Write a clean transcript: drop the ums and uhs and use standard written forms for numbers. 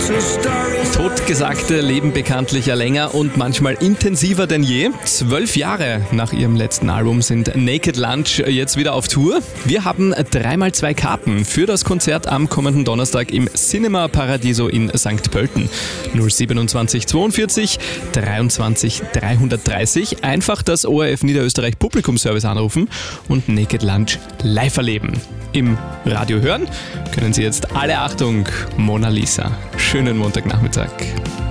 Totgesagte leben bekanntlich ja länger und manchmal intensiver denn je. 12 Jahre nach ihrem letzten Album sind Naked Lunch jetzt wieder auf Tour. Wir haben 3x2 Karten für das Konzert am kommenden Donnerstag im Cinema Paradiso in St. Pölten. 027 42 23 330. Einfach das ORF Niederösterreich Publikumsservice anrufen und Naked Lunch live erleben. Im Radio hören können Sie jetzt alle Achtung, Mona Lisa. Schönen Montagnachmittag.